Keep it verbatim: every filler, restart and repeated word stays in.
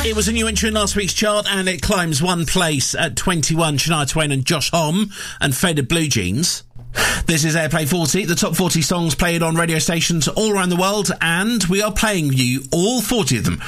It was a new entry in last week's chart, and it climbs one place at twenty-one. Shania Twain and Josh Homme and Faded Blue Jeans. This is Airplay forty, the top forty songs played on radio stations all around the world, and we are playing you all forty of them